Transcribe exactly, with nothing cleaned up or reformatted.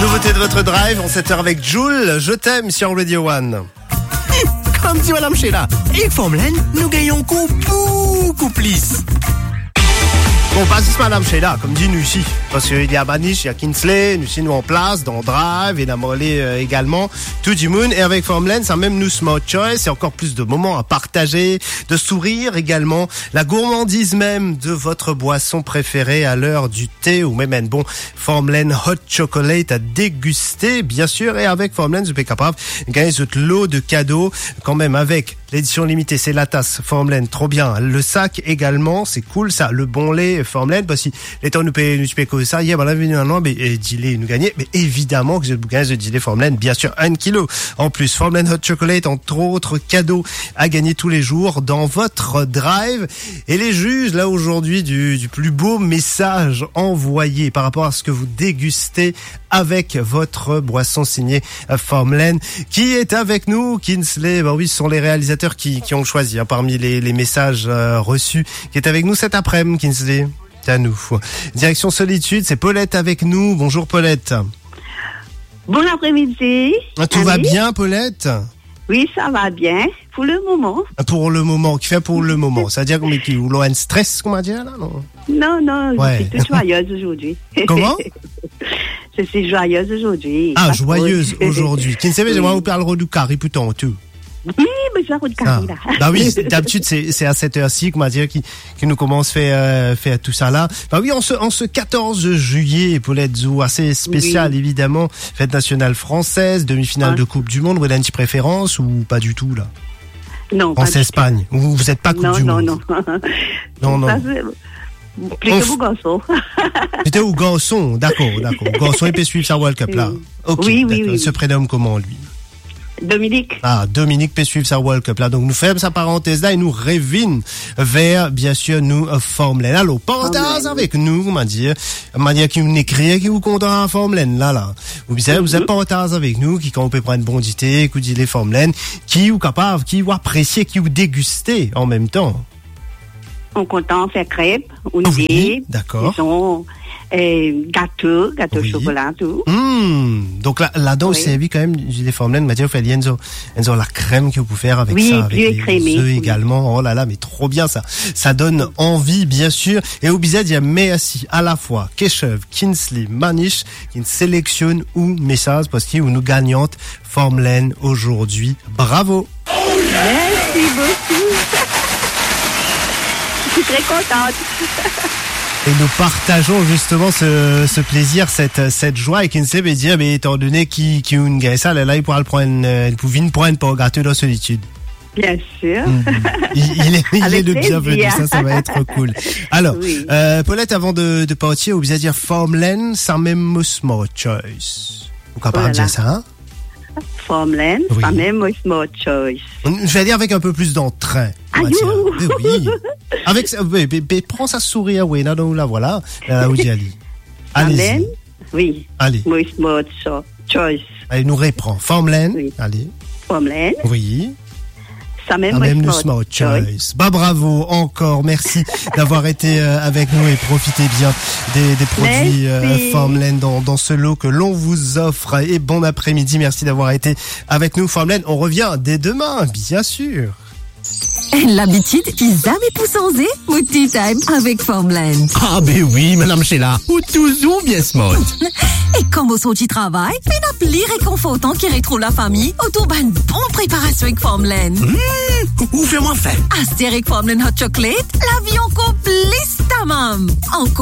Nouveauté de votre drive en cette heure avec Jules. Je t'aime sur Radio One. Comme dit Madame Sheila, avec Formule un, nous gagnons beaucoup, beaucoup plus. Bon, pas juste Madame Sheila, comme dit nous ici. Parce qu'il y a Banish, il y a Kinsley, nous ici nous en place, dans Drive, et Namorlé euh, également, tout du monde. Et avec Formule un, ça même nous Smart Choice, c'est encore plus de moments à partager, de sourire également. La gourmandise même de votre boisson préférée à l'heure du thé, ou même un bon Formule un Hot Chocolate à déguster, bien sûr. Et avec Formule un, vous êtes capable de gagner ce lot de cadeaux, quand même avec l'édition limitée, c'est la tasse Formule un, trop bien. Le sac également, c'est cool ça. Le bon lait Formule un, parce que les temps nous payent, nous payent que ça. Hier, ben là, venu un an, mais, et Dillet nous gagner. Mais évidemment que je vous gagne de Dillet Formule un, bien sûr, un kilo. En plus, Formule un Hot Chocolate, entre autres cadeaux à gagner tous les jours dans votre drive. Et les juges, là, aujourd'hui, du, du plus beau message envoyé par rapport à ce que vous dégustez avec votre boisson signée Formule un. Qui est avec nous? Kinsley, ben oui, ce sont les réalisateurs qui, qui ont choisi, hein, parmi les, les messages euh, reçus, qui est avec nous cet après-midi, Kinsley. C'est à nous. Direction Solitude, c'est Paulette avec nous. Bonjour Paulette. Bon après-midi. Tout Allez. va bien Paulette? Oui, ça va bien. Pour le moment. Pour le moment, qui fait pour le moment? C'est-à-dire qu'on est ou un stress, qu'on va dire là, non? Non, non, ouais. Je suis toute joyeuse aujourd'hui. Comment? Je suis joyeuse aujourd'hui. Ah, joyeuse aujourd'hui. Qui ne sait pas, j'aimerais vous parler du carré plutôt tout. Oui, mais je roule carré là. Bah oui, d'habitude c'est c'est à cette heure-ci qu'on va dire qui qui nous commence faire euh, faire tout ça là. Bah oui, en ce en ce quatorze juillet, Paulette Zou, assez spécial oui. évidemment, fête nationale française, demi-finale ah. de Coupe du Monde. Vous avez une petite préférence ou pas du tout là? Non. En Espagne. Vous vous êtes pas Coupe non, du non, Monde. Non non non. Ça, plutôt au garçon. Plutôt au garçon, d'accord, d'accord. Garçon il peut suivre sa World Cup là. Ok. Oui, oui, oui. Il se prénomme comment lui? Dominique. Ah, Dominique peut suivre sa World Cup là. Donc, nous faisons sa parenthèse là et nous révine vers, bien sûr, nous, Formule un. Alors, parenthèse avec nous, comment dire, manière qui nous écrit, qui vous compte en Formule un là, là. Vous savez, vous êtes parenthèse avec nous, qui, quand on peut prendre bon dité, qui dit les Formule un, qui ou capable, qui ou apprécier, qui ou déguster en même temps. On content faire crêpes, ou oui, des, d'accord. Ils sont, euh, gâteaux, gâteaux oui. chocolat, tout. Mmh. Donc là, là-dedans, oui. c'est quand même, j'ai des Formule un, m'a dit, vous faites Enzo, Enzo, la crème que vous pouvez faire avec oui, ça, avec les crémé, œufs oui. également. Oh là là, mais trop bien ça. Ça donne envie, bien sûr. Et au bizarre, il y a merci à la fois Keshev, Kinsley, Manish, qui sélectionne ou message parce qu'il y a nous gagnante Formule un aujourd'hui. Bravo. Merci beaucoup. Je suis très contente. Et nous partageons justement ce, ce plaisir, cette, cette joie, et qui ne sait pas dire, mais étant donné qui, qui une gagne ça, là, il pourra le prendre, il pouvait une prendre pour gâteau dans solitude. Bien sûr. Mmh. Il, il est, il est le bienvenu, ça, ça va être cool. Alors, oui. euh, Paulette, avant de, de partir, vous allez dire Formule un, ça même Smart Choice. Vous pouvez pas dire ça, hein? Formule un, oui. Ça même Smart Choice. Je vais dire avec un peu plus d'entrain. Aïe! Oui. Avec, oui, prends sa sourire, oui, là, là, voilà. Là, où j'y allez. Oui. Allez. Smart Choice. Allez, nous reprend. Formule un. Oui. Allez. Formule un. Oui. Ça même, même le Smart, smart Choice. choice. Bah bravo encore, merci d'avoir été euh, avec nous et profitez bien des, des produits euh, Formule un dans, dans ce lot que l'on vous offre. Et bon après-midi, merci d'avoir été avec nous Formule un. On revient dès demain, bien sûr. L'habitude qui jamais pousse en zé, ou tea time avec Formule un. Ah ben oui, Madame Sheila, ou toujours bien smart. Et comme au sorti travail, fait un pli réconfortant qui retrouve la famille autour d'une bonne préparation avec Formule un. Mmh, ou fais-moi faire. Astérix Formule un Hot Chocolate, la vie encore plus tamam. Encore